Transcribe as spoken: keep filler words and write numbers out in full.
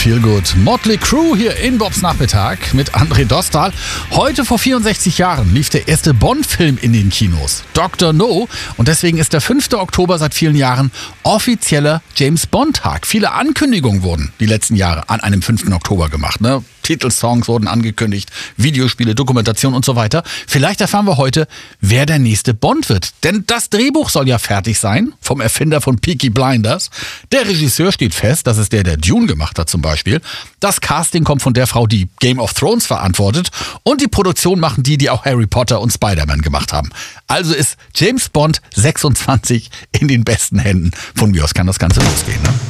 Feelgood. Motley Crue hier in Bobs Nachmittag mit André Dostal. Heute vor vierundsechzig Jahren lief der erste Bond-Film in den Kinos, Doktor No. Und deswegen ist der fünfte Oktober seit vielen Jahren offizieller James-Bond-Tag. Viele Ankündigungen wurden die letzten Jahre an einem fünften Oktober gemacht. Ne? Titelsongs wurden angekündigt, Videospiele, Dokumentation und so weiter. Vielleicht erfahren wir heute, wer der nächste Bond wird. Denn das Drehbuch soll ja fertig sein, vom Erfinder von Peaky Blinders. Der Regisseur steht fest, das ist der, der Dune gemacht hat zum Beispiel. Das Casting kommt von der Frau, die Game of Thrones verantwortet. Und die Produktion machen die, die auch Harry Potter und Spider-Man gemacht haben. Also ist James Bond sechsundzwanzig in den besten Händen. Von mir aus kann das Ganze losgehen, ne?